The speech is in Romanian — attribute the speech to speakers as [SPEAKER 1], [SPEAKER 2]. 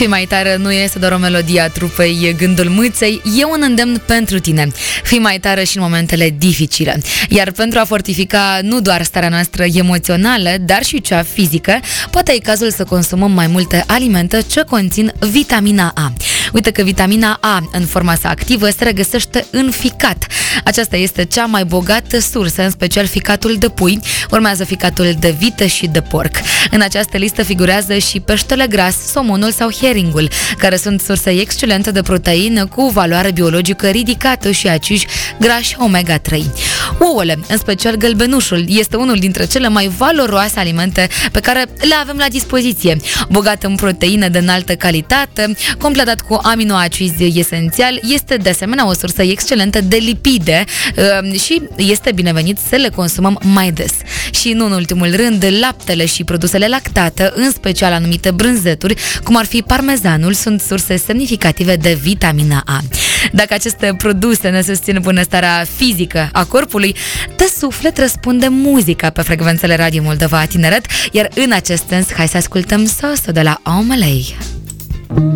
[SPEAKER 1] Fii mai tare nu este doar o melodie a trupei Gândul Mâței, e un îndemn pentru tine. Fii mai tare și în momentele dificile. Iar pentru a fortifica nu doar starea noastră emoțională, dar și cea fizică, poate e cazul să consumăm mai multe alimente ce conțin vitamina A. Uite că vitamina A, în forma sa activă, se regăsește în ficat. Aceasta este cea mai bogată sursă, în special ficatul de pui, urmează ficatul de vită și de porc. În această listă figurează și peștele gras, somonul sau heringul, care sunt surse excelente de proteină cu valoare biologică ridicată și acizi grași omega-3. Ouăle, în special gălbenușul, este unul dintre cele mai valoroase alimente pe care le avem la dispoziție. Bogat în proteine de înaltă calitate, completat cu aminoacizi esențiali, este de asemenea o sursă excelentă de lipide și este binevenit să le consumăm mai des. Și nu în ultimul rând, laptele și produsele lactate, în special anumite brânzeturi, cum ar fi parmezanul, sunt surse semnificative de vitamina A. Dacă aceste produse ne susțin bunăstarea fizică a corpului, de suflet răspunde muzica pe frecvențele Radio Moldova Tineret, iar în acest sens, hai să ascultăm Soso de la Omelei.